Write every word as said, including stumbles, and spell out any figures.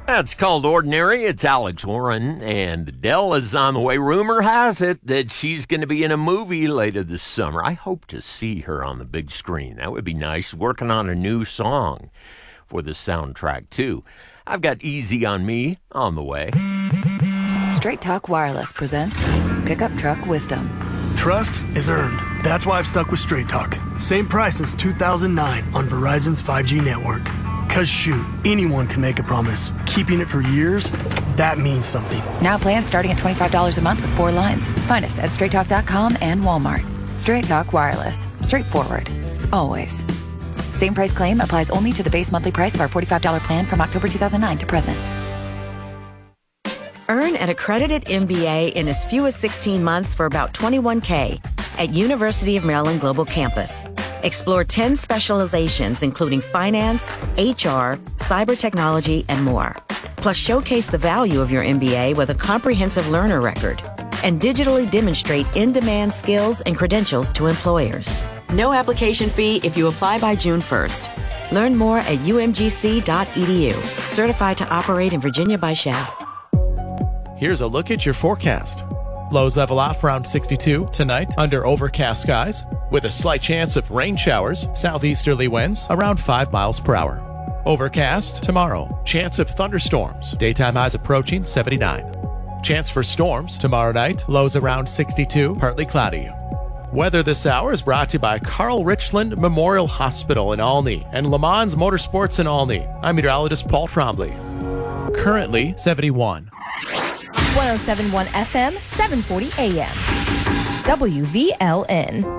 That's called Ordinary. It's Alex Warren, and Adele is on the way. Rumor has it that she's going to be in a movie later this summer. I hope to see her on the big screen. That would be nice. Working on a new song for the soundtrack, too. I've got Easy on Me on the way. Straight Talk Wireless presents Pickup Truck Wisdom. Trust is earned. That's why I've stuck with Straight Talk. Same price since two thousand nine on Verizon's five G network. Cause shoot, anyone can make a promise. Keeping it for years, that means something. Now plans starting at twenty-five dollars a month with four lines. Find us at straight talk dot com and Walmart. Straight Talk Wireless. Straightforward. Always. Same price claim applies only to the base monthly price of our forty-five dollars plan from October two thousand nine to present. Earn an accredited M B A in as few as sixteen months for about twenty-one thousand dollars at University of Maryland Global Campus. Explore ten specializations, including finance, H R, cyber technology, and more. Plus, showcase the value of your M B A with a comprehensive learner record and digitally demonstrate in-demand skills and credentials to employers. No application fee if you apply by June first. Learn more at u m g c dot e d u. Certified to operate in Virginia by S H A F. Here's a look at your forecast. Lows level off around sixty-two tonight under overcast skies with a slight chance of rain showers, southeasterly winds around five miles per hour. Overcast tomorrow, chance of thunderstorms, daytime highs approaching seventy-nine. Chance for storms tomorrow night, lows around sixty-two, partly cloudy. Weather this hour is brought to you by Carl Richland Memorial Hospital in Olney and Le Mans Motorsports in Olney. I'm meteorologist Paul Trombley. Currently seventy-one. one oh seven point one F M, seven forty A M. W V L N.